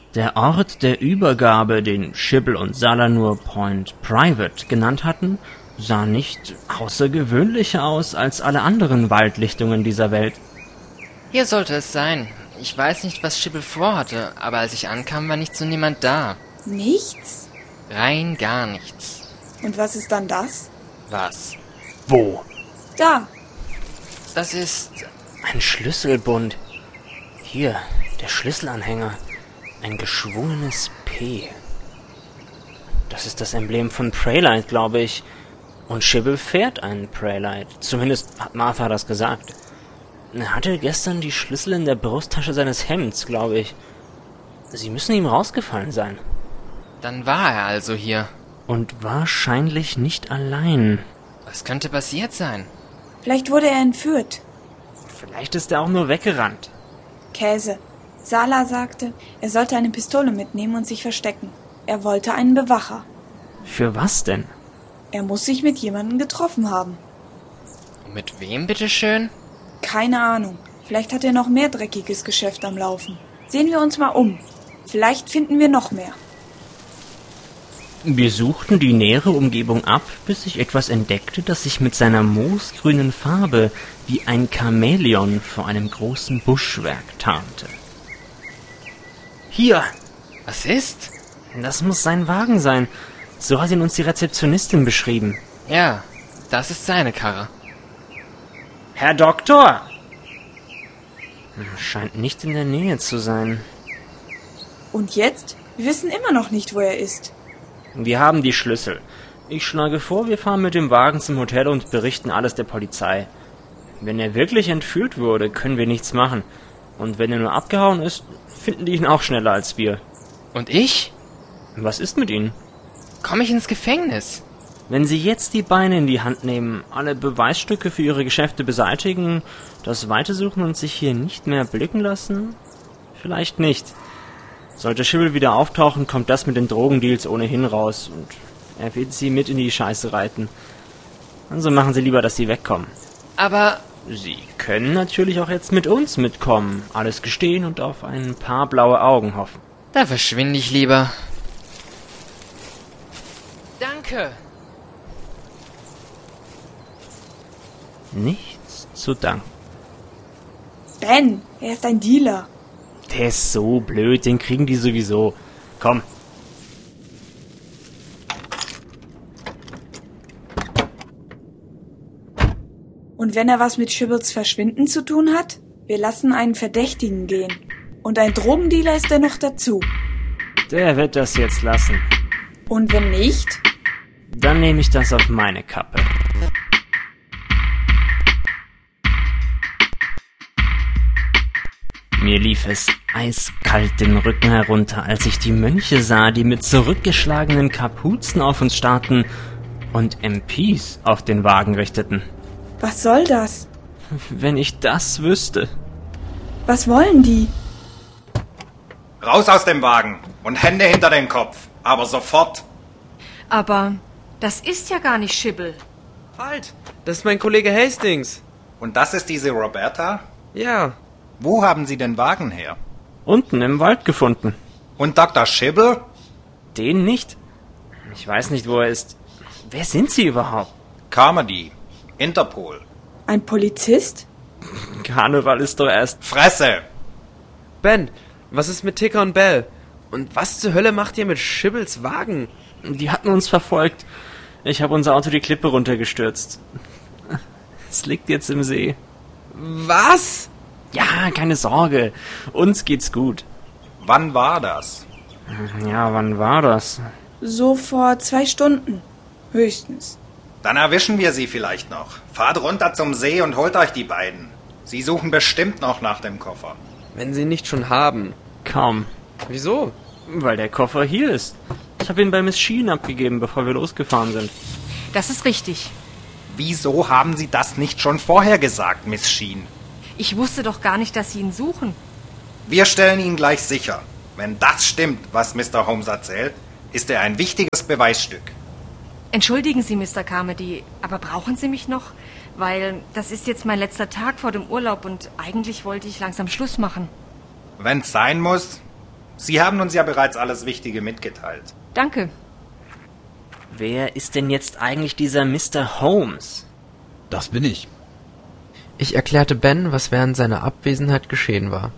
Der Ort der Übergabe, den Schibble und Salanur Point Private genannt hatten, sah nicht außergewöhnlicher aus als alle anderen Waldlichtungen dieser Welt. Hier sollte es sein. Ich weiß nicht, was Schibble vorhatte, aber als ich ankam, war nicht so niemand da. Nichts? Rein gar nichts. Und was ist dann das? Was? Wo? Da. Das ist... Ein Schlüsselbund. Hier, der Schlüsselanhänger. Ein geschwungenes P. Das ist das Emblem von Preylight, glaube ich. Und Schibble fährt einen Preylight. Zumindest hat Martha das gesagt. Er hatte gestern die Schlüssel in der Brusttasche seines Hemds, glaube ich. Sie müssen ihm rausgefallen sein. Dann war er also hier. Und wahrscheinlich nicht allein. Was könnte passiert sein? Vielleicht wurde er entführt. Vielleicht ist er auch nur weggerannt. Käse. Sala sagte, er sollte eine Pistole mitnehmen und sich verstecken. Er wollte einen Bewacher. Für was denn? Er muss sich mit jemandem getroffen haben. Und mit wem, bitteschön? Keine Ahnung. Vielleicht hat er noch mehr dreckiges Geschäft am Laufen. Sehen wir uns mal um. Vielleicht finden wir noch mehr. Wir suchten die nähere Umgebung ab, bis ich etwas entdeckte, das sich mit seiner moosgrünen Farbe wie ein Chamäleon vor einem großen Buschwerk tarnte. Hier! Was ist? Das muss sein Wagen sein. So hat ihn uns die Rezeptionistin beschrieben. Ja, das ist seine Karre. Herr Doktor! Scheint nicht in der Nähe zu sein. Und jetzt? Wir wissen immer noch nicht, wo er ist. Wir haben die Schlüssel. Ich schlage vor, wir fahren mit dem Wagen zum Hotel und berichten alles der Polizei. Wenn er wirklich entführt wurde, können wir nichts machen. Und wenn er nur abgehauen ist, finden die ihn auch schneller als wir. Und ich? Was ist mit Ihnen? Komme ich ins Gefängnis? Wenn Sie jetzt die Beine in die Hand nehmen, alle Beweisstücke für Ihre Geschäfte beseitigen, das Weite suchen und sich hier nicht mehr blicken lassen? Vielleicht nicht. Sollte Schibble wieder auftauchen, kommt das mit den Drogendeals ohnehin raus und er wird Sie mit in die Scheiße reiten. Also machen Sie lieber, dass Sie wegkommen. Aber... Sie können natürlich auch jetzt mit uns mitkommen, alles gestehen und auf ein paar blaue Augen hoffen. Da verschwinde ich lieber. Danke. Nichts zu danken. Ben, er ist ein Dealer. Der ist so blöd, den kriegen die sowieso. Komm. Und wenn er was mit Schibbles Verschwinden zu tun hat? Wir lassen einen Verdächtigen gehen. Und ein Drogendealer ist er noch dazu. Der wird das jetzt lassen. Und wenn nicht? Dann nehme ich das auf meine Kappe. Mir lief es eiskalt den Rücken herunter, als ich die Mönche sah, die mit zurückgeschlagenen Kapuzen auf uns starrten und MPs auf den Wagen richteten. Was soll das? Wenn ich das wüsste. Was wollen die? Raus aus dem Wagen und Hände hinter den Kopf. Aber sofort. Aber das ist ja gar nicht Schibble. Halt! Das ist mein Kollege Hastings. Und das ist diese Roberta? Ja. Wo haben Sie den Wagen her? Unten im Wald gefunden. Und Dr. Schibble? Den nicht. Ich weiß nicht, wo er ist. Wer sind Sie überhaupt? Carmody. Interpol. Ein Polizist? Karneval ist doch erst... Fresse! Ben, was ist mit Ticker und Bell? Und was zur Hölle macht ihr mit Schibbles Wagen? Die hatten uns verfolgt. Ich habe unser Auto die Klippe runtergestürzt. Es liegt jetzt im See. Was? Ja, keine Sorge. Uns geht's gut. Wann war das? Ja, wann war das? So vor 2 Stunden. Höchstens. Dann erwischen wir Sie vielleicht noch. Fahrt runter zum See und holt euch die beiden. Sie suchen bestimmt noch nach dem Koffer. Wenn sie ihn nicht schon haben. Kaum. Wieso? Weil der Koffer hier ist. Ich habe ihn bei Miss Sheen abgegeben, bevor wir losgefahren sind. Das ist richtig. Wieso haben Sie das nicht schon vorher gesagt, Miss Sheen? Ich wusste doch gar nicht, dass Sie ihn suchen. Wir stellen ihn gleich sicher. Wenn das stimmt, was Mr. Holmes erzählt, ist er ein wichtiges Beweisstück. Entschuldigen Sie, Mr. Carmody, aber brauchen Sie mich noch? Weil das ist jetzt mein letzter Tag vor dem Urlaub und eigentlich wollte ich langsam Schluss machen. Wenn's sein muss, Sie haben uns ja bereits alles Wichtige mitgeteilt. Danke. Wer ist denn jetzt eigentlich dieser Mr. Holmes? Das bin ich. Ich erklärte Ben, was während seiner Abwesenheit geschehen war.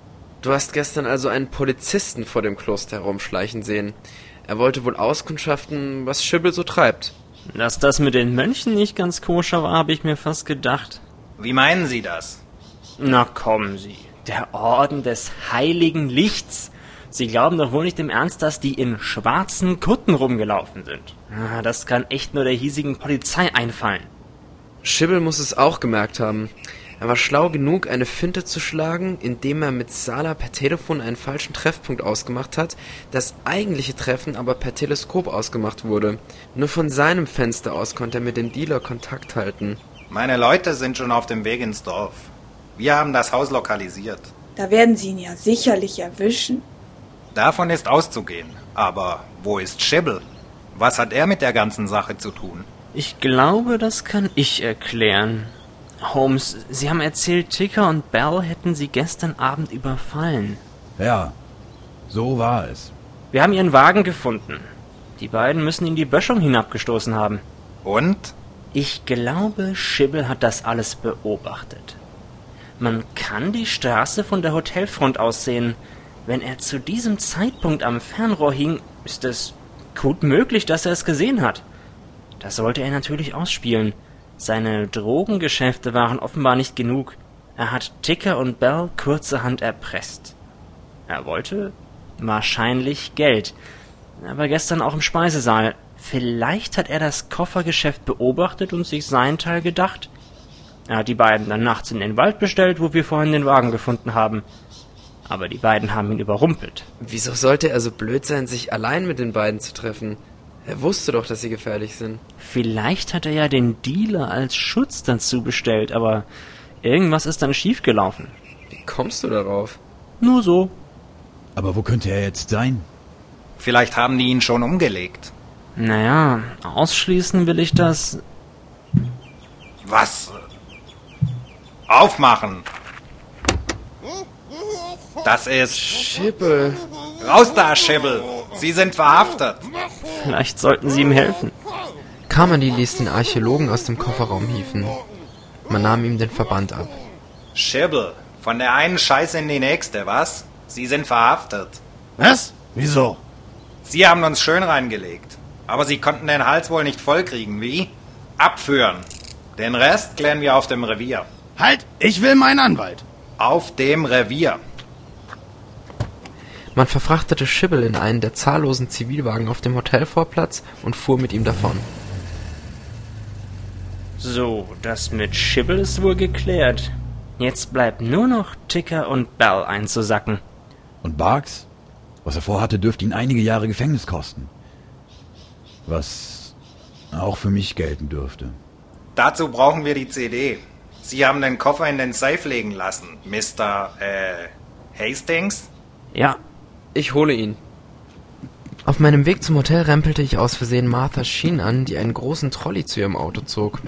Du hast gestern also einen Polizisten vor dem Kloster herumschleichen sehen. Er wollte wohl auskundschaften, was Schibble so treibt. Dass das mit den Mönchen nicht ganz koscher war, habe ich mir fast gedacht. Wie meinen Sie das? Na kommen Sie. Der Orden des Heiligen Lichts. Sie glauben doch wohl nicht im Ernst, dass die in schwarzen Kutten rumgelaufen sind. Das kann echt nur der hiesigen Polizei einfallen. Schibble muss es auch gemerkt haben. Er war schlau genug, eine Finte zu schlagen, indem er mit Sala per Telefon einen falschen Treffpunkt ausgemacht hat, das eigentliche Treffen aber per Teleskop ausgemacht wurde. Nur von seinem Fenster aus konnte er mit dem Dealer Kontakt halten. Meine Leute sind schon auf dem Weg ins Dorf. Wir haben das Haus lokalisiert. Da werden sie ihn ja sicherlich erwischen. Davon ist auszugehen. Aber wo ist Schibble? Was hat er mit der ganzen Sache zu tun? Ich glaube, das kann ich erklären. Holmes, Sie haben erzählt, Ticker und Bell hätten Sie gestern Abend überfallen. Ja, so war es. Wir haben Ihren Wagen gefunden. Die beiden müssen ihn die Böschung hinabgestoßen haben. Und? Ich glaube, Schibble hat das alles beobachtet. Man kann die Straße von der Hotelfront aus sehen. Wenn er zu diesem Zeitpunkt am Fernrohr hing, ist es gut möglich, dass er es gesehen hat. Das sollte er natürlich ausspielen. Seine Drogengeschäfte waren offenbar nicht genug. Er hat Ticker und Bell kurzerhand erpresst. Er wollte wahrscheinlich Geld. Er war gestern auch im Speisesaal. Vielleicht hat er das Koffergeschäft beobachtet und sich seinen Teil gedacht. Er hat die beiden dann nachts in den Wald bestellt, wo wir vorhin den Wagen gefunden haben. Aber die beiden haben ihn überrumpelt. Wieso sollte er so blöd sein, sich allein mit den beiden zu treffen? Er wusste doch, dass sie gefährlich sind. Vielleicht hat er ja den Dealer als Schutz dazu bestellt, aber irgendwas ist dann schiefgelaufen. Wie kommst du darauf? Nur so. Aber wo könnte er jetzt sein? Vielleicht haben die ihn schon umgelegt. Naja, ausschließen will ich das. Was? Aufmachen! Das ist... Schibble. Raus da, Schibble! Sie sind verhaftet! Vielleicht sollten Sie ihm helfen. Carmody ließ den Archäologen aus dem Kofferraum hieven. Man nahm ihm den Verband ab. Schibble, von der einen Scheiße in die nächste, was? Sie sind verhaftet. Was? Wieso? Sie haben uns schön reingelegt. Aber Sie konnten den Hals wohl nicht vollkriegen, wie? Abführen. Den Rest klären wir auf dem Revier. Halt! Ich will meinen Anwalt! Auf dem Revier. Man verfrachtete Schibble in einen der zahllosen Zivilwagen auf dem Hotelvorplatz und fuhr mit ihm davon. So, das mit Schibble ist wohl geklärt. Jetzt bleibt nur noch Ticker und Bell einzusacken. Und Barks? Was er vorhatte, dürfte ihn einige Jahre Gefängnis kosten. Was auch für mich gelten dürfte. Dazu brauchen wir die CD. Sie haben den Koffer in den Safe legen lassen, Mr. Hastings? Ja, Ich hole ihn. Auf meinem Weg zum Hotel rempelte ich aus Versehen Martha Sheen an, die einen großen Trolley zu ihrem Auto zog.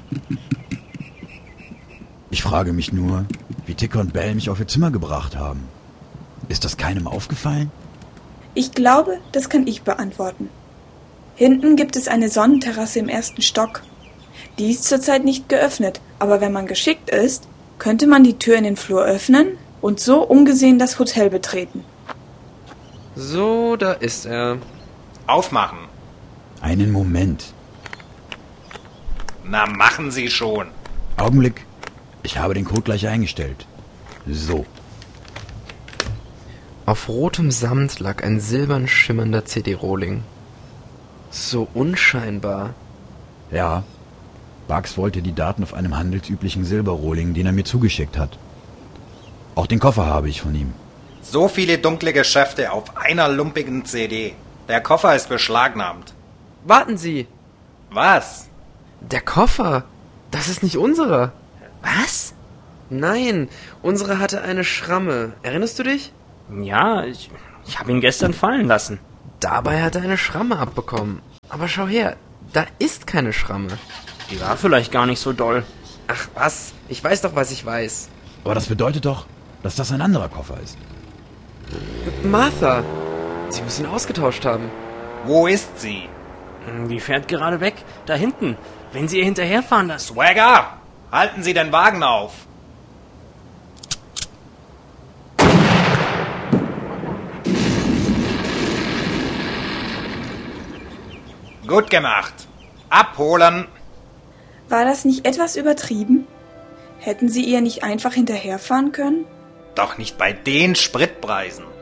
Ich frage mich nur, wie Ticker und Bell mich auf ihr Zimmer gebracht haben. Ist das keinem aufgefallen? Ich glaube, das kann ich beantworten. Hinten gibt es eine Sonnenterrasse im 1. Stock. Die ist zurzeit nicht geöffnet, aber wenn man geschickt ist, könnte man die Tür in den Flur öffnen und so ungesehen das Hotel betreten. So, da ist er. Aufmachen. Einen Moment. Na, machen Sie schon. Augenblick. Ich habe den Code gleich eingestellt. So. Auf rotem Samt lag ein silbern schimmernder CD-Rohling. So unscheinbar. Ja. Bugs wollte die Daten auf einem handelsüblichen Silberrohling, den er mir zugeschickt hat. Auch den Koffer habe ich von ihm. So viele dunkle Geschäfte auf einer lumpigen CD. Der Koffer ist beschlagnahmt. Warten Sie! Was? Der Koffer! Das ist nicht unserer! was? Nein, unsere hatte eine Schramme. Erinnerst du dich? Ja, ich habe ihn gestern fallen lassen. Dabei hat er eine Schramme abbekommen. Aber schau her, da ist keine Schramme. Die war vielleicht gar nicht so doll. Ach was, ich weiß doch, was ich weiß. Aber das bedeutet doch, dass das ein anderer Koffer ist. Martha, Sie muss ihn ausgetauscht haben. Wo ist sie? Die fährt gerade weg. Da hinten. Wenn Sie ihr hinterherfahren lassen. Swagger! Halten Sie den Wagen auf! Gut gemacht. Abholen! War das nicht etwas übertrieben? Hätten Sie ihr nicht einfach hinterherfahren können? Doch nicht bei den Spritpreisen.